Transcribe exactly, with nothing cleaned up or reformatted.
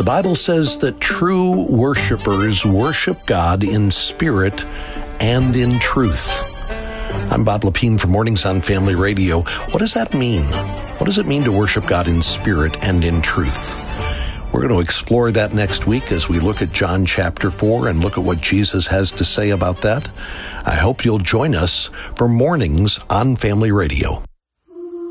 The Bible says that true worshipers worship God in spirit and in truth. I'm Bob Lepine for Mornings on Family Radio. What does that mean? What does it mean to worship God in spirit and in truth? We're going to explore that next week as we look at John chapter four and look at what Jesus has to say about that. I hope you'll join us for Mornings on Family Radio.